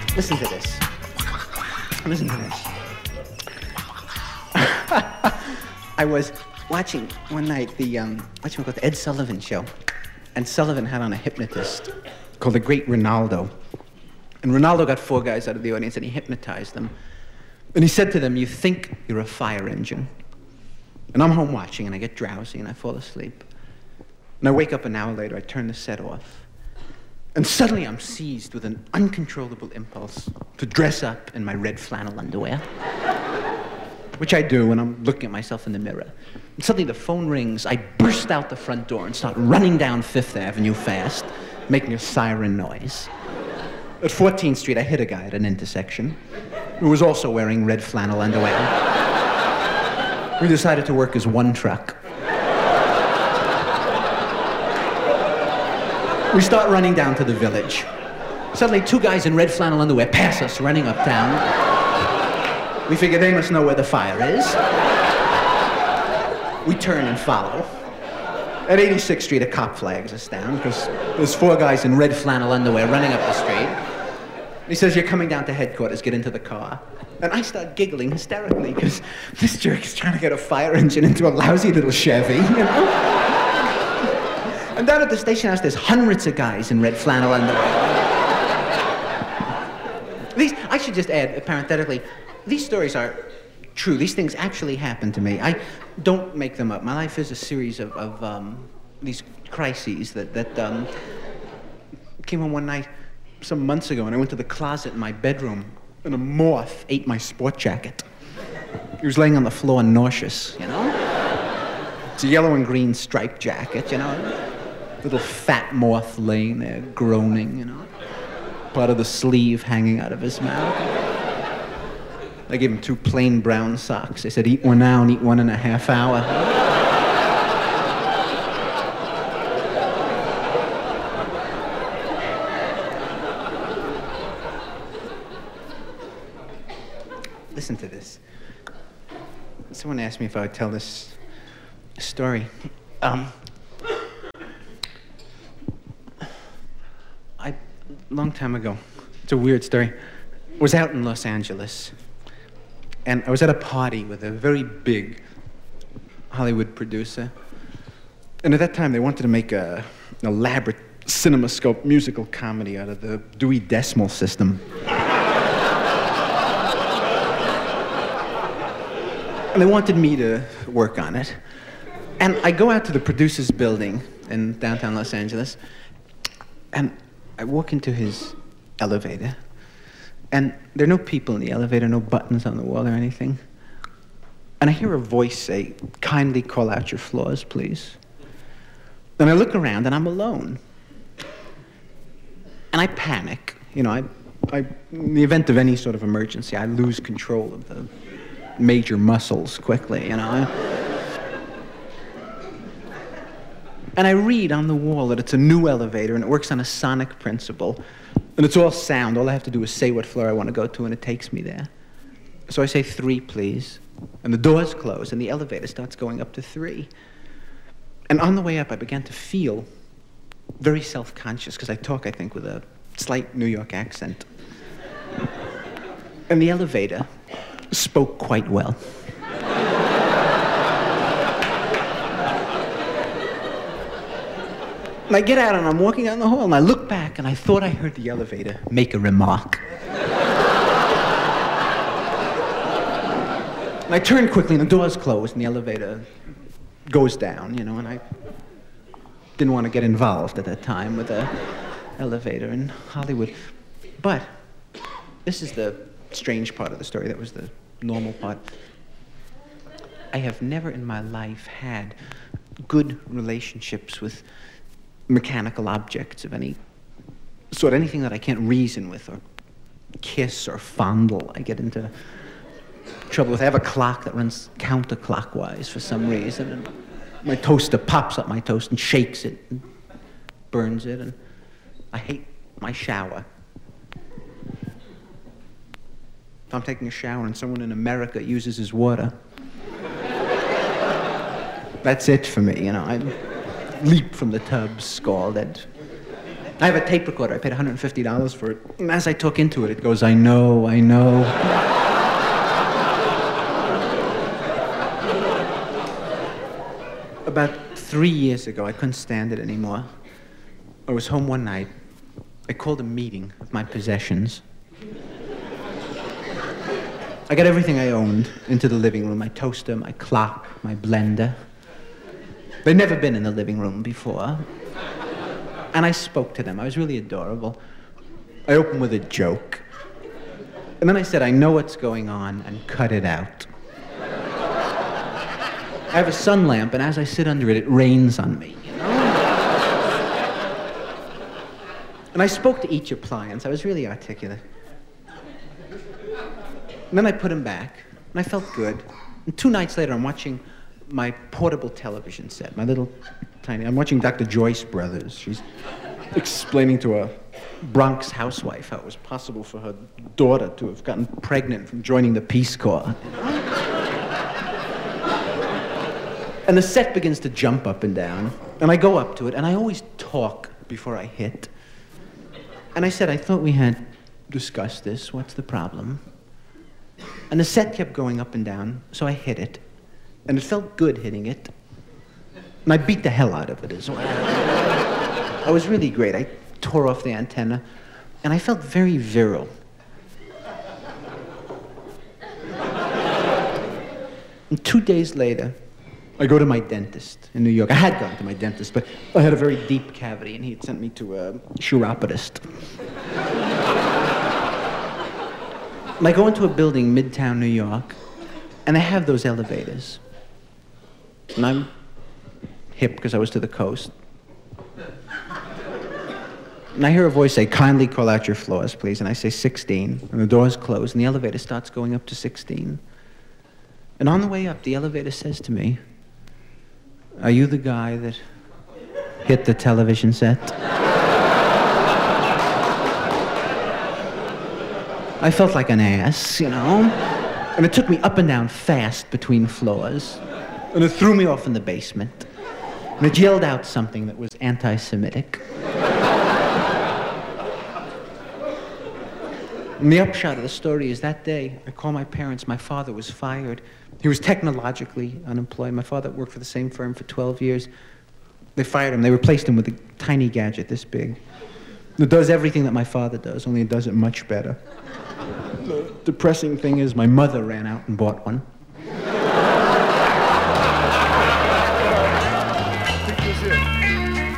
Listen to this. Listen to this. I was watching one night the Ed Sullivan show, and Sullivan had on a hypnotist called the Great Ronaldo. And Ronaldo got 4 guys out of the audience, and he hypnotized them. And he said to them, "You think you're a fire engine." And I'm home watching, and I get drowsy, and I fall asleep. And I wake up an hour later, I turn the set off. And suddenly I'm seized with an uncontrollable impulse to dress up in my red flannel underwear. Which I do when I'm looking at myself in the mirror. And suddenly the phone rings, I burst out the front door and start running down Fifth Avenue fast, making a siren noise. At 14th Street, I hit a guy at an intersection who was also wearing red flannel underwear. We decided to work as one truck. We start running down to the Village. Suddenly, 2 guys in red flannel underwear pass us running uptown. We figure they must know where the fire is. We turn and follow. At 86th Street, a cop flags us down because there's 4 guys in red flannel underwear running up the street. He says, "You're coming down to headquarters, get into the car." And I start giggling hysterically because this jerk is trying to get a fire engine into a lousy little Chevy, you know? And down at the station house, there's hundreds of guys in red flannel underwear. I should just add, parenthetically, these stories are true. These things actually happen to me. I don't make them up. My life is a series of these crises that came home one night some months ago, and I went to the closet in my bedroom, and a moth ate my sport jacket. He was laying on the floor nauseous, you know? It's a yellow and green striped jacket, you know? Little fat moth laying there, groaning, you know? Part of the sleeve hanging out of his mouth. I gave him 2 plain brown socks. I said, "Eat one now and eat one in a half hour." Listen to this. Someone asked me if I would tell this story. Long time ago, it's a weird story, I was out in Los Angeles, and I was at a party with a very big Hollywood producer. And at that time, they wanted to make an elaborate CinemaScope musical comedy out of the Dewey Decimal System. And they wanted me to work on it. And I go out to the producer's building in downtown Los Angeles, and I walk into his elevator, and there are no people in the elevator, no buttons on the wall or anything. And I hear a voice say, "Kindly call out your floors, please." And I look around, and I'm alone. And I panic. You know, in the event of any sort of emergency, I lose control of the major muscles quickly, you know. And I read on the wall that it's a new elevator and it works on a sonic principle. And it's all sound. All I have to do is say what floor I want to go to and it takes me there. So I say 3, please. And the doors close and the elevator starts going up to 3. And on the way up, I began to feel very self-conscious because I talk, I think, with a slight New York accent. And the elevator spoke quite well. And I get out and I'm walking down the hall and I look back and I thought I heard the elevator make a remark. And I turn quickly and the doors close and the elevator goes down, you know, and I didn't want to get involved at that time with the elevator in Hollywood. But this is the strange part of the story. That was the normal part. I have never in my life had good relationships with mechanical objects of any sort, anything that I can't reason with or kiss or fondle. I get into trouble with. I have a clock that runs counterclockwise for some reason, and my toaster pops up my toast and shakes it and burns it, and I hate my shower. If I'm taking a shower and someone in America uses his water, that's it for me, you know. I leap from the tub, scalded. I have a tape recorder. I paid $150 for it. And as I talk into it, it goes, I know, I know. About 3 years ago, I couldn't stand it anymore. I was home one night. I called a meeting of my possessions. I got everything I owned into the living room, my toaster, my clock, my blender. They'd never been in the living room before. And I spoke to them. I was really adorable. I opened with a joke. And then I said, I know what's going on, and cut it out. I have a sun lamp, and as I sit under it, it rains on me, you know? And I spoke to each appliance. I was really articulate. And then I put them back, and I felt good. And 2 nights later, I'm watching my portable television set, my little tiny... I'm watching Dr. Joyce Brothers. She's explaining to a Bronx housewife how it was possible for her daughter to have gotten pregnant from joining the Peace Corps. And the set begins to jump up and down, and I go up to it, and I always talk before I hit. And I said, I thought we had discussed this. What's the problem? And the set kept going up and down, so I hit it. And it felt good hitting it. And I beat the hell out of it as well. I was really great. I tore off the antenna, and I felt very virile. And 2 days later, I go to my dentist in New York. I had gone to my dentist, but I had a very deep cavity, and he had sent me to a chiropodist. And I go into a building, Midtown, New York, and they have those elevators. And I'm hip because I was to the coast. And I hear a voice say, kindly call out your floors, please. And I say 16, and the doors close, and the elevator starts going up to 16. And on the way up, the elevator says to me, are you the guy that hit the television set? I felt like an ass, you know? And it took me up and down fast between floors. And it threw me off in the basement. And it yelled out something that was anti-Semitic. And the upshot of the story is that day, I called my parents. My father was fired. He was technologically unemployed. My father worked for the same firm for 12 years. They fired him. They replaced him with a tiny gadget this big. It does everything that my father does, only it does it much better. The depressing thing is my mother ran out and bought one.